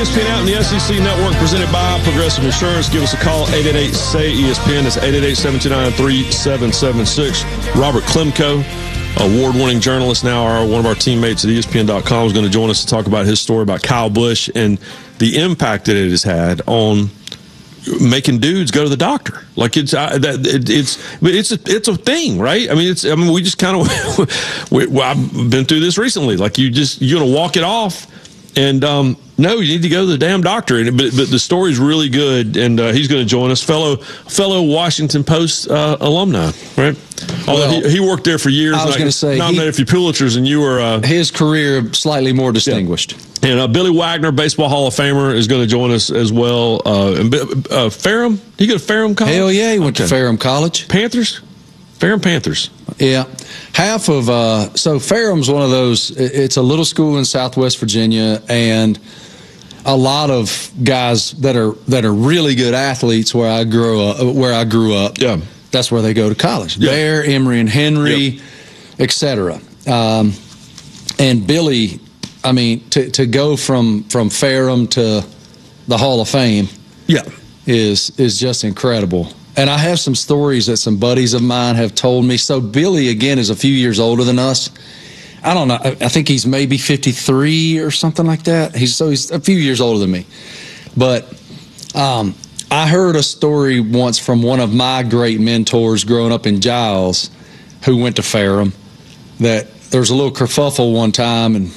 ESPN out in the SEC Network, presented by Progressive Insurance. Give us a call, 888-SAY-ESPN. That's 888-729-3776. Robert Klemko, award-winning journalist, now one of our teammates at ESPN.com, is going to join us to talk about his story about Kyle Busch and the impact that it has had on making dudes go to the doctor. Like it's a thing, right? I mean, we just kind of I've been through this recently. Like you're going to walk it off, and no, you need to go to the damn doctor. But the story's really good, and he's going to join us, fellow Washington Post alumni, right? Although he worked there for years. I was going to say nominated for Pulitzers, and you were his career slightly more distinguished. Yeah. And Billy Wagner, Baseball Hall of Famer, is going to join us as well. Ferrum, did you go to Ferrum College? Hell yeah, he went to Ferrum College. Panthers? Ferrum Panthers. Yeah. Half of so Ferrum's one of those, it's a little school in Southwest Virginia, and a lot of guys that are really good athletes where I grew up. Yeah. That's where they go to college. Yeah. There, Emory and Henry, etc. And Billy, I mean, to go from Ferrum to the Hall of Fame, is just incredible. And I have some stories that some buddies of mine have told me. So Billy, again, is a few years older than us. I don't know. I think he's maybe 53 or something like that. He's a few years older than me. But I heard a story once from one of my great mentors growing up in Giles, who went to Ferrum, that there was a little kerfuffle one time, and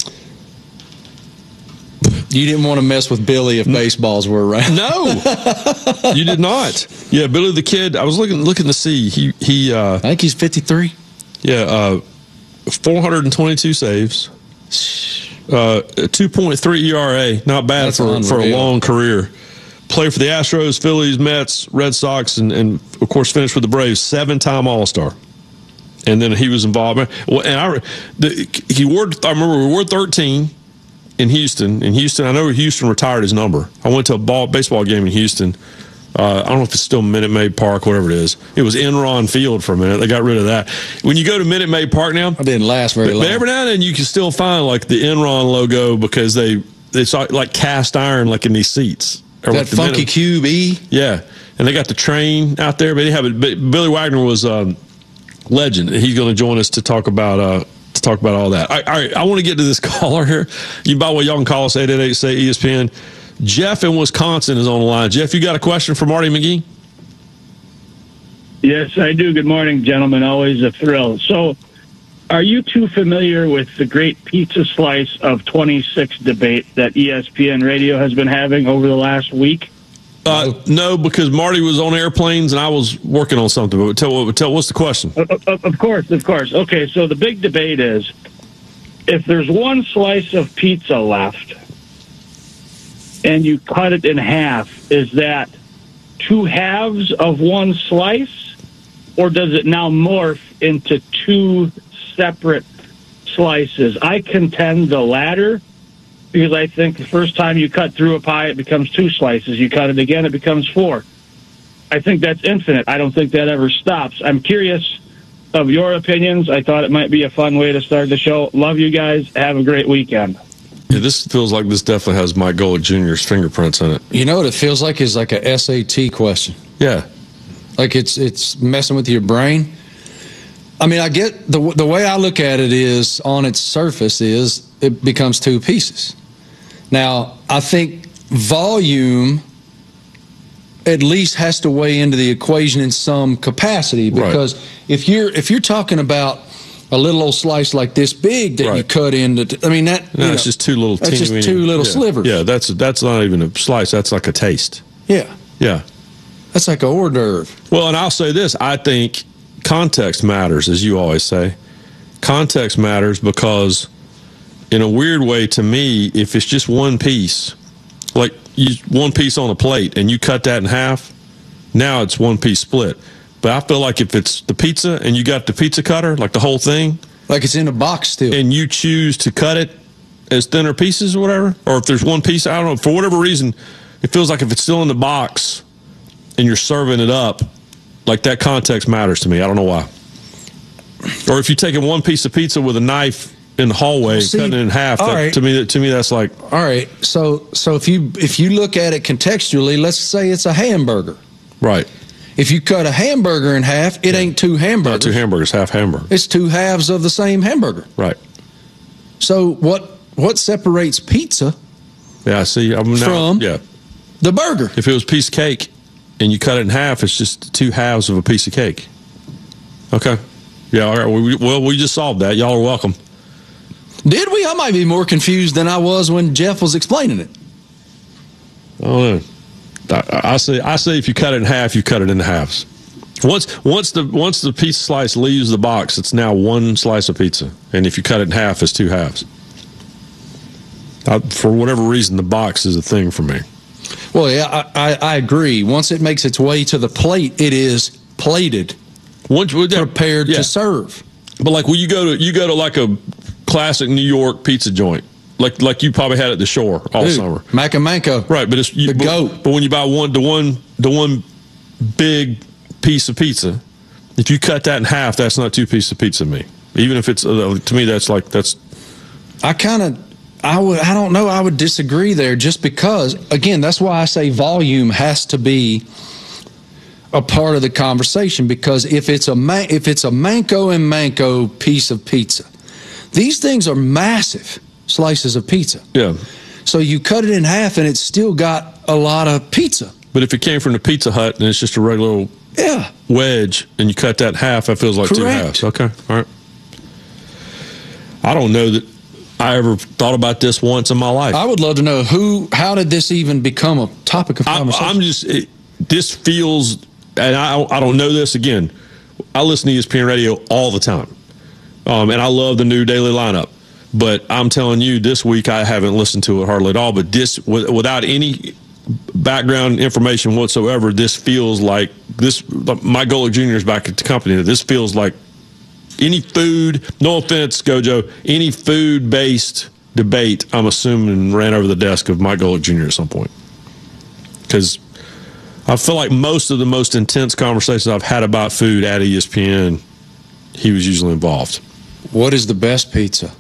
you didn't want to mess with Billy if baseballs were around. No, you did not. Yeah, Billy the Kid. I was looking to see. He I think he's 53. Yeah, 422 saves, 2.3 ERA. Not bad for a long career. Played for the Astros, Phillies, Mets, Red Sox, and of course finished with the Braves. 7-time All-Star. And then he was involved. Well, and I remember we wore 13. In Houston, I know Houston retired his number. I went to a baseball game in Houston. I don't know if it's still Minute Maid Park, whatever it is. It was Enron Field for a minute. They got rid of that. When you go to Minute Maid Park now, it didn't last very long. But every now and then you can still find like the Enron logo because it's like cast iron, like in these seats. That like funky Cube E. Yeah, and they got the train out there. But Billy Wagner was a legend. He's going to join us to talk about all that. All right, I want to get to this caller here. By the way, y'all can call us 888-SAY-ESPN. Jeff in Wisconsin is on the line. Jeff, you got a question for Marty McGee? Yes, I do. Good morning, gentlemen. Always a thrill. So, are you too familiar with the great pizza slice of 26 debate that ESPN Radio has been having over the last week? No, because Marty was on airplanes and I was working on something. But tell what's the question? Of course. Okay, so the big debate is, if there's one slice of pizza left and you cut it in half, is that two halves of one slice, or does it now morph into two separate slices? I contend the latter, because I think the first time you cut through a pie, it becomes two slices. You cut it again, it becomes four. I think that's infinite. I don't think that ever stops. I'm curious of your opinions. I thought it might be a fun way to start the show. Love you guys. Have a great weekend. Yeah, this feels like this definitely has Mike Golick Jr.'s fingerprints in it. You know what it feels like is like a SAT question. Yeah. Like it's messing with your brain. I mean, I get the way I look at it is on its surface is it becomes two pieces. Now, I think volume at least has to weigh into the equation in some capacity, because if you're talking about a little old slice like this big that you cut into, I mean it's just two little slivers. Yeah, that's not even a slice. That's like a taste. Yeah. That's like a hors d'oeuvre. Well, and I'll say this: I think context matters, as you always say. Context matters because, in a weird way, to me, if it's just one piece, like one piece on a plate, and you cut that in half, now it's one piece split. But I feel like if it's the pizza and you got the pizza cutter, like the whole thing, like it's in a box still, and you choose to cut it as thinner pieces or whatever, or if there's one piece, I don't know, for whatever reason, it feels like if it's still in the box and you're serving it up, like that context matters to me. I don't know why. Or if you're taking one piece of pizza with a knife in the hallway, cutting it in half. Right. To me, that's like, all right. So if you look at it contextually, let's say it's a hamburger, right? If you cut a hamburger in half, it ain't two hamburgers. Not two hamburgers, half hamburger. It's two halves of the same hamburger. Right. So what separates pizza? Yeah, I see. From the burger. If it was a piece of cake and you cut it in half, it's just two halves of a piece of cake. Okay. Yeah, all right. We just solved that. Y'all are welcome. Did we? I might be more confused than I was when Jeff was explaining it. I don't know. I say if you cut it in half, you cut it into halves. Once the pizza slice leaves the box, it's now one slice of pizza, and if you cut it in half, it's two halves. For whatever reason, the box is a thing for me. Well, yeah, I agree. Once it makes its way to the plate, it is plated, prepared to serve. But like when you go to like a classic New York pizza joint. Like you probably had at the Shore all summer. Mac and Manco. Right, but it's the goat. But when you buy the one big piece of pizza, if you cut that in half, that's not two pieces of pizza to me. Even if it's to me, that's. I don't know. I would disagree there, just because, again, that's why I say volume has to be a part of the conversation. Because if it's a Manco and Manco piece of pizza, these things are massive slices of pizza. Yeah. So you cut it in half and it's still got a lot of pizza. But if it came from the Pizza Hut and it's just a regular wedge and you cut that in half, that feels like two halves. Okay. All right. I don't know that I ever thought about this once in my life. I would love to know how did this even become a topic of conversation? This feels, and I don't know this again. I listen to ESPN radio all the time. And I love the new daily lineup. But I'm telling you, this week I haven't listened to it hardly at all. But this, without any background information whatsoever, this feels like this. Mike Golic Jr. is back at the company. This feels like any food. No offense, Gojo. Any food-based debate, I'm assuming, ran over the desk of Mike Golic Jr. at some point. Because I feel like most of the most intense conversations I've had about food at ESPN, he was usually involved. What is the best pizza?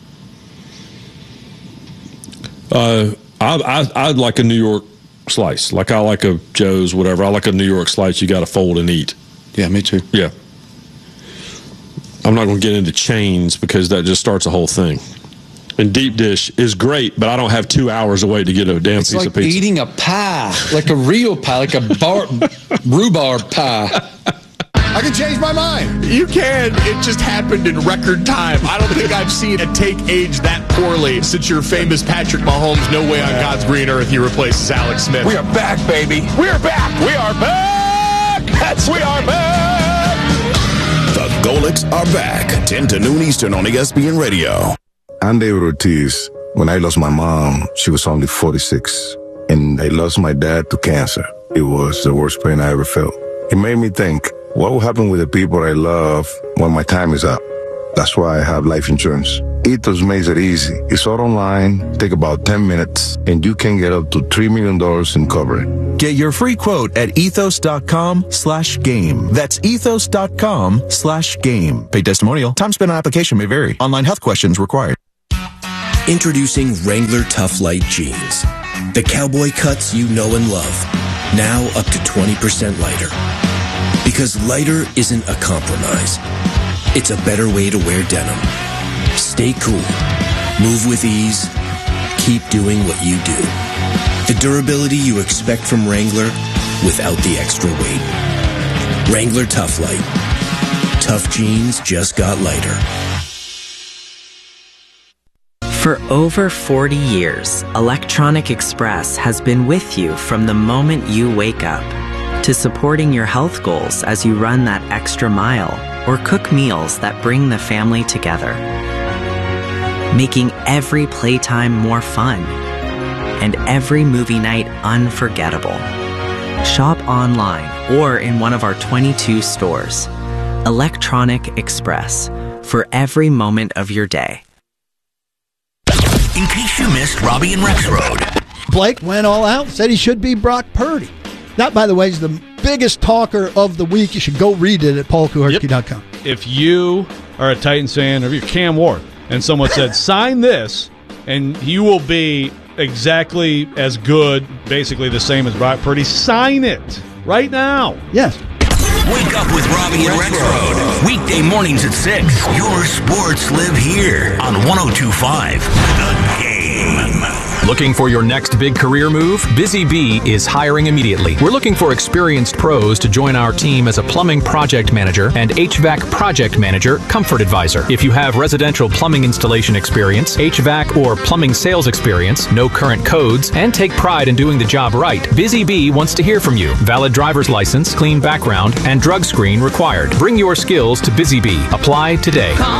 I'd like a New York slice. Like I like a Joe's, whatever. I like a New York slice you got to fold and eat. Yeah, me too. Yeah. I'm not going to get into chains because that just starts a whole thing. And deep dish is great, but I don't have 2 hours to wait to get a damn piece of pizza. It's like eating a pie, like a real pie, like a rhubarb pie. I can change my mind. You can. It just happened in record time. I don't think I've seen a take age that poorly since your famous Patrick Mahomes, no way on God's green earth he replaces Alex Smith. We are back, baby. We are back. We are back. We are back. The Golics are back. 10 to noon Eastern on ESPN Radio. I'm David Ortiz. When I lost my mom, she was only 46. And I lost my dad to cancer. It was the worst pain I ever felt. It made me think, what will happen with the people I love when my time is up? That's why I have life insurance. Ethos makes it easy. It's all online, take about 10 minutes, and you can get up to $3 million in coverage. Get your free quote at ethos.com/game. That's ethos.com/game. Paid testimonial. Time spent on application may vary. Online health questions required. Introducing Wrangler Tough Light Jeans. The cowboy cuts you know and love. Now up to 20% lighter. Because lighter isn't a compromise. It's a better way to wear denim. Stay cool. Move with ease. Keep doing what you do. The durability you expect from Wrangler without the extra weight. Wrangler Tough Light. Tough jeans just got lighter. For over 40 years, Electronic Express has been with you from the moment you wake up to supporting your health goals as you run that extra mile or cook meals that bring the family together. Making every playtime more fun and every movie night unforgettable. Shop online or in one of our 22 stores. Electronic Express, for every moment of your day. In case you missed Robbie and Rex Road. Blake went all out, said he should be Brock Purdy. That, by the way, is the biggest talker of the week. You should go read it at paulkuharski.com. If you are a Titans fan, or if you're Cam Ward, and someone said, sign this, and you will be exactly as good, basically the same as Brock Purdy, sign it right now. Yes. Wake up with Robbie and Rexroad. Weekday mornings at 6. Your sports live here on 102.5 The Game. Looking for your next big career move? Busy Bee is hiring immediately. We're looking for experienced pros to join our team as a plumbing project manager and HVAC project manager, comfort advisor. If you have residential plumbing installation experience, HVAC or plumbing sales experience, no current codes, and take pride in doing the job right, Busy Bee wants to hear from you. Valid driver's license, clean background, and drug screen required. Bring your skills to Busy Bee. Apply today. Call